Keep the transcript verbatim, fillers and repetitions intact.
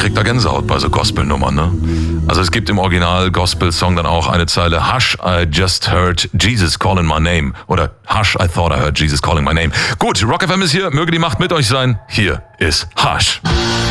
kriege da Gänsehaut bei so Gospel-Nummern, ne? Also es gibt im Original-Gospel-Song dann auch eine Zeile, Hush, I just heard Jesus calling my name. Oder Hush, I thought I heard Jesus calling my name. Gut, Rock F M ist hier, möge die Macht mit euch sein. Hier ist Hush.